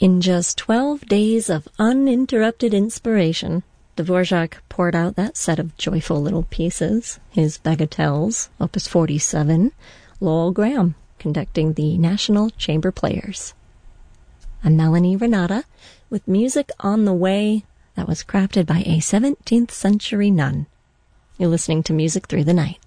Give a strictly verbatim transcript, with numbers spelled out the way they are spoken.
In just twelve days of uninterrupted inspiration, Dvorak poured out that set of joyful little pieces, his bagatelles, Opus forty-seven, Lowell Graham conducting the National Chamber Players. I'm Melanie Renata with music on the way that was crafted by a seventeenth century nun. You're listening to Music Through the Night.